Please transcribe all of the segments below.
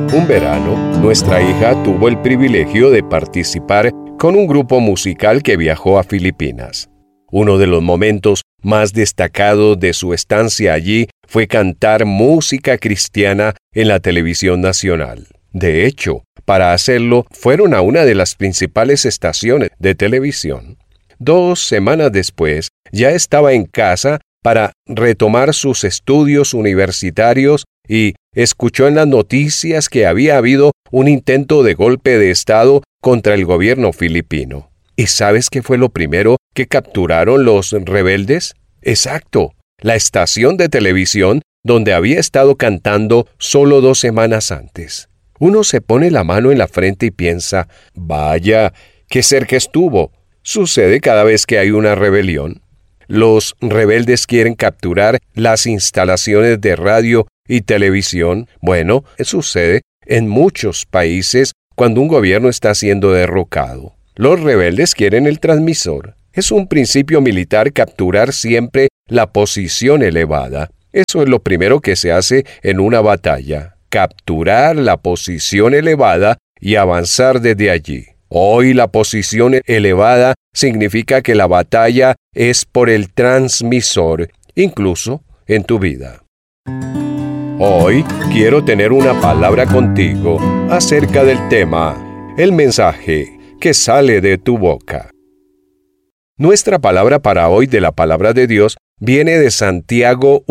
Un verano, nuestra hija tuvo el privilegio de participar con un grupo musical que viajó a Filipinas. Uno de los momentos más destacados de su estancia allí fue cantar música cristiana en la televisión nacional. De hecho, para hacerlo, fueron a una de las principales estaciones de televisión. 2 semanas después, ya estaba en casa para retomar sus estudios universitarios y escuchó en las noticias que había habido un intento de golpe de Estado contra el gobierno filipino. ¿Y sabes qué fue lo primero que capturaron los rebeldes? Exacto, la estación de televisión donde había estado cantando solo 2 semanas antes. Uno se pone la mano en la frente y piensa, vaya, qué cerca estuvo. Sucede cada vez que hay una rebelión. Los rebeldes quieren capturar las instalaciones de radio y televisión. Bueno, sucede en muchos países cuando un gobierno está siendo derrocado. Los rebeldes quieren el transmisor. Es un principio militar capturar siempre la posición elevada. Eso es lo primero que se hace en una batalla. Capturar la posición elevada y avanzar desde allí. Hoy la posición elevada significa que la batalla es por el transmisor, incluso en tu vida. Hoy quiero tener una palabra contigo acerca del tema, el mensaje que sale de tu boca. Nuestra palabra para hoy de la palabra de Dios viene de Santiago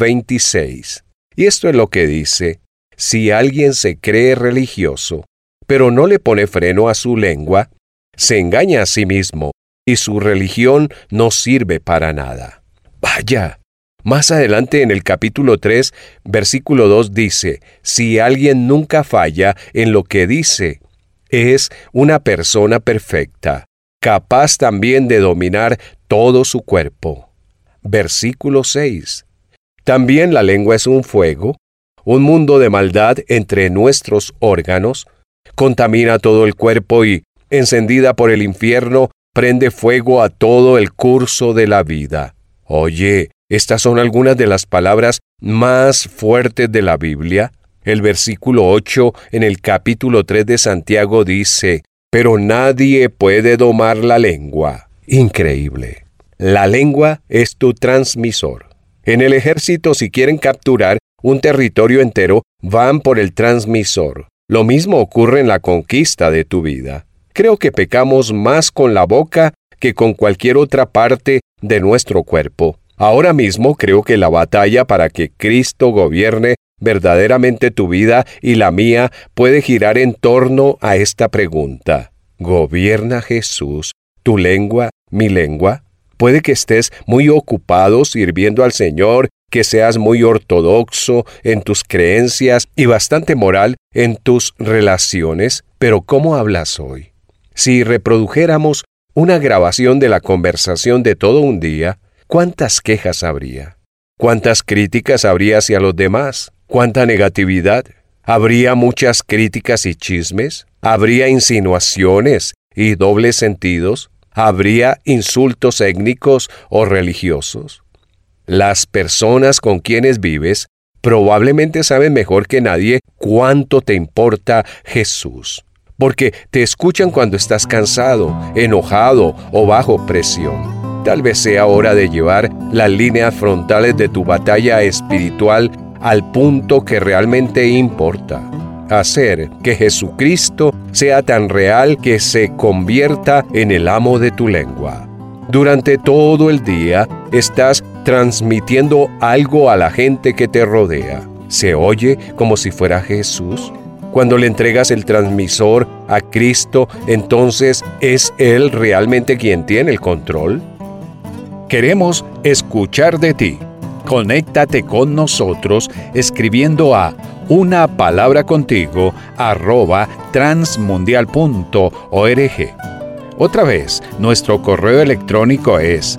1:26. Y esto es lo que dice: si alguien se cree religioso, pero no le pone freno a su lengua, se engaña a sí mismo y su religión no sirve para nada. Vaya, más adelante en el capítulo 3, versículo 2 dice, si alguien nunca falla en lo que dice, es una persona perfecta, capaz también de dominar todo su cuerpo. Versículo 6, también la lengua es un fuego, un mundo de maldad entre nuestros órganos, contamina todo el cuerpo y, encendida por el infierno, prende fuego a todo el curso de la vida. Oye, estas son algunas de las palabras más fuertes de la Biblia. El versículo 8 en el capítulo 3 de Santiago dice, pero nadie puede domar la lengua. Increíble. La lengua es tu transmisor. En el ejército, si quieren capturar un territorio entero, van por el transmisor. Lo mismo ocurre en la conquista de tu vida. Creo que pecamos más con la boca que con cualquier otra parte de nuestro cuerpo. Ahora mismo creo que la batalla para que Cristo gobierne verdaderamente tu vida y la mía puede girar en torno a esta pregunta. ¿Gobierna Jesús tu lengua, mi lengua? Puede que estés muy ocupado sirviendo al Señor, que seas muy ortodoxo en tus creencias y bastante moral en tus relaciones, pero ¿cómo hablas hoy? Si reprodujéramos una grabación de la conversación de todo un día, ¿cuántas quejas habría? ¿Cuántas críticas habría hacia los demás? ¿Cuánta negatividad? ¿Habría muchas críticas y chismes? ¿Habría insinuaciones y dobles sentidos? ¿Habría insultos étnicos o religiosos? Las personas con quienes vives probablemente saben mejor que nadie cuánto te importa Jesús, porque te escuchan cuando estás cansado, enojado o bajo presión. Tal vez sea hora de llevar las líneas frontales de tu batalla espiritual al punto que realmente importa. Hacer que Jesucristo sea tan real que se convierta en el amo de tu lengua. Durante todo el día estás transmitiendo algo a la gente que te rodea. ¿Se oye como si fuera Jesús? Cuando le entregas el transmisor a Cristo, entonces ¿es Él realmente quien tiene el control? Queremos escuchar de ti. Conéctate con nosotros escribiendo a unapalabracontigo@transmundial.org. Otra vez, nuestro correo electrónico es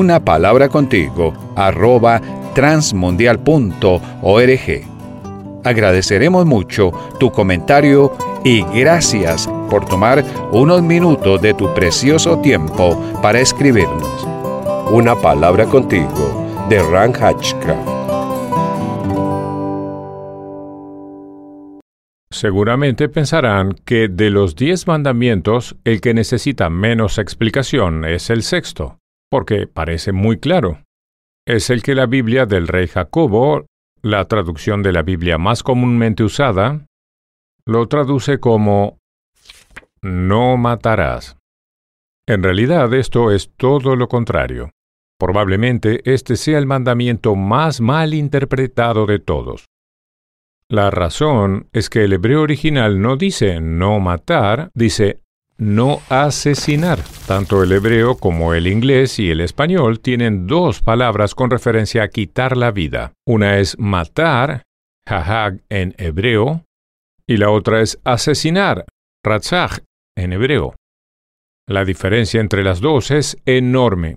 unapalabracontigo@transmundial.org. Agradeceremos mucho tu comentario y gracias por tomar unos minutos de tu precioso tiempo para escribirnos. Una palabra contigo, de Ran Hatchcraft. Seguramente pensarán que de los 10 mandamientos, el que necesita menos explicación es el sexto, porque parece muy claro. Es el que la Biblia del Rey Jacobo, la traducción de la Biblia más comúnmente usada, lo traduce como no matarás. En realidad esto es todo lo contrario. Probablemente este sea el mandamiento más mal interpretado de todos. La razón es que el hebreo original no dice no matar, dice no asesinar. Tanto el hebreo como el inglés y el español tienen dos palabras con referencia a quitar la vida. Una es matar, hahag en hebreo, y la otra es asesinar, ratzach en hebreo. La diferencia entre las dos es enorme.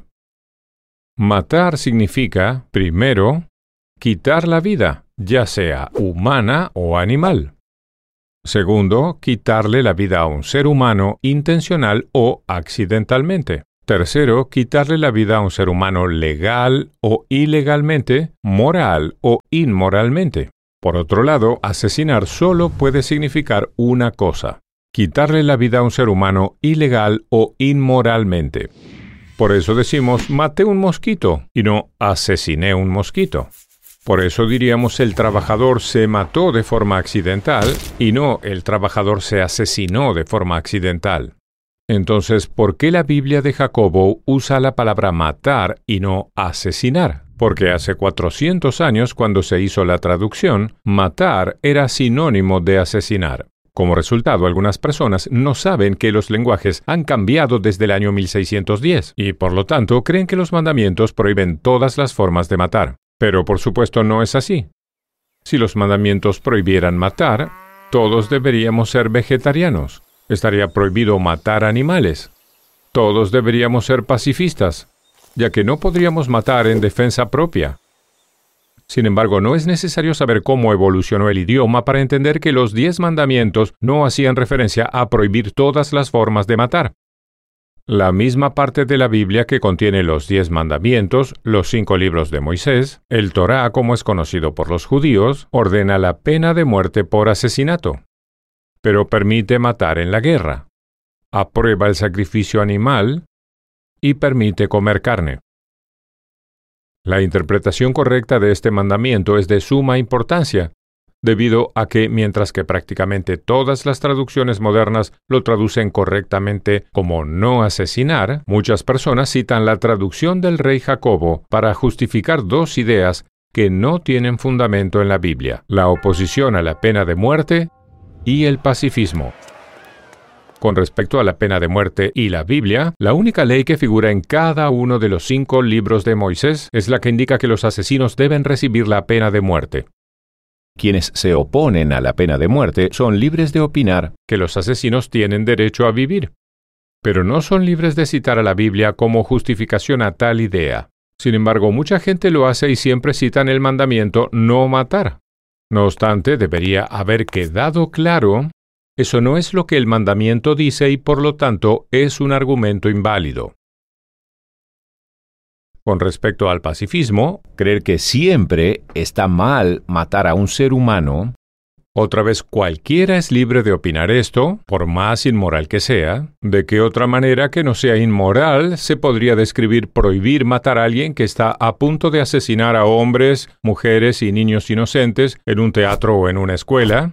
Matar significa, primero, quitar la vida, ya sea humana o animal. Segundo, quitarle la vida a un ser humano intencional o accidentalmente. Tercero, quitarle la vida a un ser humano legal o ilegalmente, moral o inmoralmente. Por otro lado, asesinar solo puede significar una cosa: quitarle la vida a un ser humano ilegal o inmoralmente. Por eso decimos maté un mosquito y no asesiné un mosquito. Por eso diríamos el trabajador se mató de forma accidental y no el trabajador se asesinó de forma accidental. Entonces, ¿por qué la Biblia de Jacobo usa la palabra matar y no asesinar? Porque hace 400 años, cuando se hizo la traducción, matar era sinónimo de asesinar. Como resultado, algunas personas no saben que los lenguajes han cambiado desde el año 1610 y, por lo tanto, creen que los mandamientos prohíben todas las formas de matar. Pero, por supuesto, no es así. Si los mandamientos prohibieran matar, todos deberíamos ser vegetarianos. Estaría prohibido matar animales. Todos deberíamos ser pacifistas, ya que no podríamos matar en defensa propia. Sin embargo, no es necesario saber cómo evolucionó el idioma para entender que los 10 mandamientos no hacían referencia a prohibir todas las formas de matar. La misma parte de la Biblia que contiene los 10 mandamientos, los 5 libros de Moisés, el Torá como es conocido por los judíos, ordena la pena de muerte por asesinato, pero permite matar en la guerra, aprueba el sacrificio animal y permite comer carne. La interpretación correcta de este mandamiento es de suma importancia, debido a que mientras que prácticamente todas las traducciones modernas lo traducen correctamente como no asesinar, muchas personas citan la traducción del Rey Jacobo para justificar dos ideas que no tienen fundamento en la Biblia: la oposición a la pena de muerte y el pacifismo. Con respecto a la pena de muerte y la Biblia, la única ley que figura en cada uno de los 5 libros de Moisés es la que indica que los asesinos deben recibir la pena de muerte. Quienes se oponen a la pena de muerte son libres de opinar que los asesinos tienen derecho a vivir, pero no son libres de citar a la Biblia como justificación a tal idea. Sin embargo, mucha gente lo hace y siempre citan el mandamiento no matar. No obstante, debería haber quedado claro: eso no es lo que el mandamiento dice y por lo tanto es un argumento inválido. Con respecto al pacifismo, creer que siempre está mal matar a un ser humano, otra vez cualquiera es libre de opinar esto, por más inmoral que sea. ¿De qué otra manera que no sea inmoral se podría describir prohibir matar a alguien que está a punto de asesinar a hombres, mujeres y niños inocentes en un teatro o en una escuela?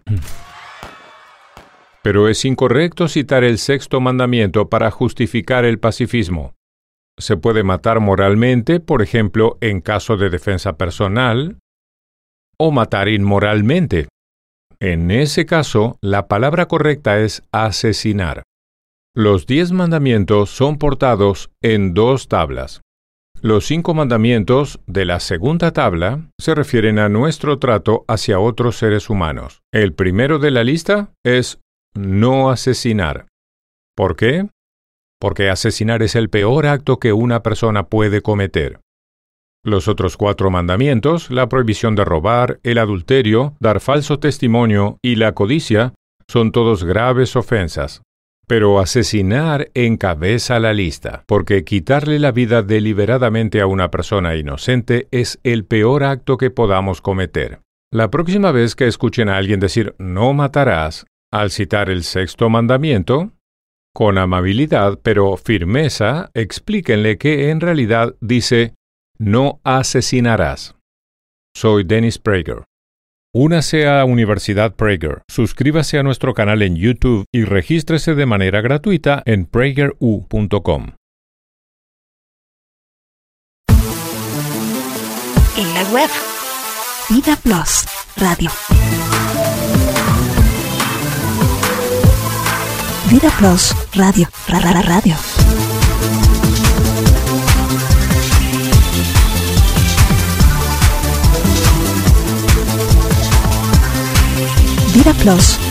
Pero es incorrecto citar el 6º mandamiento para justificar el pacifismo. Se puede matar moralmente, por ejemplo, en caso de defensa personal, o matar inmoralmente. En ese caso, la palabra correcta es asesinar. Los 10 mandamientos son portados en 2 tablas. Los 5 mandamientos de la segunda tabla se refieren a nuestro trato hacia otros seres humanos. El primero de la lista es no asesinar. ¿Por qué? Porque asesinar es el peor acto que una persona puede cometer. Los otros 4 mandamientos, la prohibición de robar, el adulterio, dar falso testimonio y la codicia, son todos graves ofensas. Pero asesinar encabeza la lista, porque quitarle la vida deliberadamente a una persona inocente es el peor acto que podamos cometer. La próxima vez que escuchen a alguien decir no matarás, al citar el sexto mandamiento, con amabilidad pero firmeza, explíquenle que en realidad dice no asesinarás. Soy Dennis Prager. Únase a Universidad Prager, suscríbase a nuestro canal en YouTube y regístrese de manera gratuita en prageru.com. En la web, Vida Plus Radio. Vida Plus Radio. Radio. Vida Plus